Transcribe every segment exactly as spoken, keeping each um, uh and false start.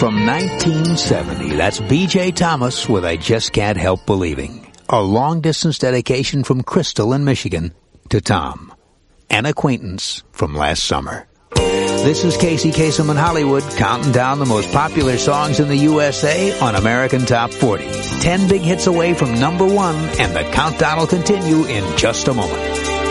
From nineteen seventy, that's B J Thomas with I Just Can't Help Believing. A long-distance dedication from Crystal in Michigan to Tom, an acquaintance from last summer. This is Casey Kasem in Hollywood, counting down the most popular songs in the U S A on American Top forty. Ten big hits away from number one, and the countdown will continue in just a moment.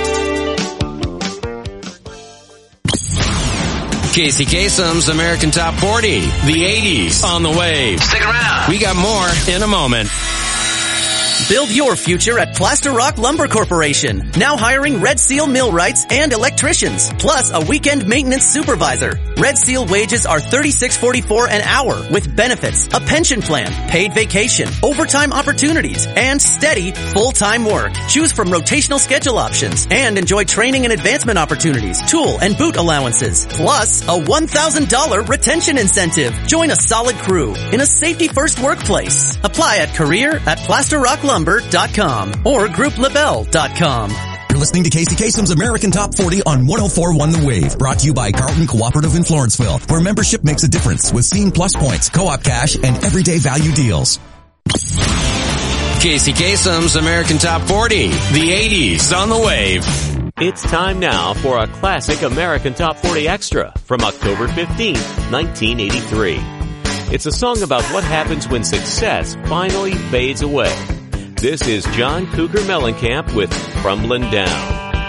Casey Kasem's American Top forty, the eighties, on the wave. Stick around. We got more in a moment. Build your future at Plaster Rock Lumber Corporation. Now hiring Red Seal millwrights and electricians, plus a weekend maintenance supervisor. Red Seal wages are thirty-six forty-four an hour with benefits, a pension plan, paid vacation, overtime opportunities, and steady full-time work. Choose from rotational schedule options and enjoy training and advancement opportunities, tool and boot allowances, plus a one thousand dollars retention incentive. Join a solid crew in a safety-first workplace. Apply at career at plaster rock lumber dot com or group labelle dot com. You're listening to Casey Kasem's American Top forty on one oh four point one The Wave, brought to you by Carlton Cooperative in Florenceville, where membership makes a difference with Scene Plus points, co-op cash, and everyday value deals. Casey Kasem's American Top forty, the eighties, on the wave. It's time now for a classic American Top forty Extra from October fifteenth, nineteen eighty-three. It's a song about what happens when success finally fades away. This is John Cougar Mellencamp with Crumbling Down.